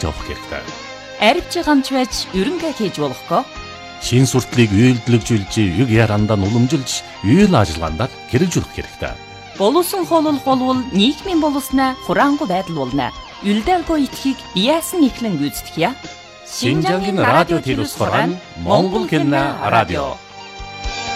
дагаж явах хэрэгтэй. Арвч гамч байж ерөнхий хийж болохгүй. Шин суртлыг үйлдэлжүүлж, юг ярандаа уламжилж, үйл ажиллагаанд хэрэгжүүлэх хэрэгтэй. Боловсон хооллох болвол нийгмийн боловснаа хураангуй байдал болно. Үлдээлгүй итгэхийг яасан ихлэн гүйцэтгэе. Шинжангийн радио телевизээр Монгол Кино радио